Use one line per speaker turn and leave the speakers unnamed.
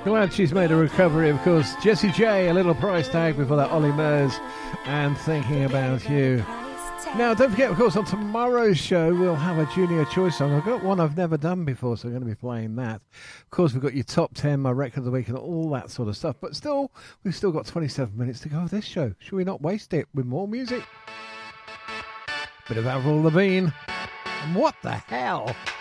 Glad she's made a recovery, of course. Jessie J, a little price tag before that, Ollie Murs, and Thinking About You. Now, don't forget, of course, on tomorrow's show, we'll have a Junior Choice song. I've got one I've never done before, so I'm going to be playing that. Of course, we've got your top 10, my record of the week, and all that sort of stuff. But still, we've still got 27 minutes to go of this show. Should we not waste it with more music? Bit of Avril Lavigne. And what the hell?